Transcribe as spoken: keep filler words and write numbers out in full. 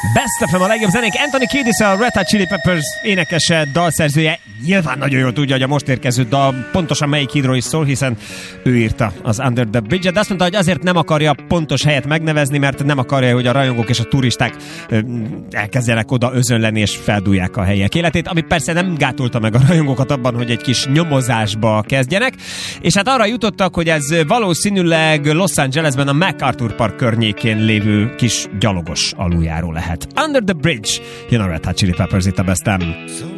Best ef em a legjobb zenék. Anthony Kiedis, a Red Hot Chili Peppers énekese, dalszerzője. Nyilván nagyon jól tudja, hogy a most érkező dal pontosan melyik hídról is szól, hiszen ő írta az Under the Bridge-et, de azt mondta, hogy azért nem akarja pontos helyet megnevezni, mert nem akarja, hogy a rajongók és a turisták elkezdjenek oda özönleni és feldúlják a helyiek életét, ami persze nem gátolta meg a rajongókat abban, hogy egy kis nyomozásba kezdjenek, és hát arra jutottak, hogy ez valószínűleg Los Angelesben a MacArthur Park környékén lévő kis gyalogos aluljáró lehet. Under the Bridge, jön a Red Hot Chili Peppers itt a Best em.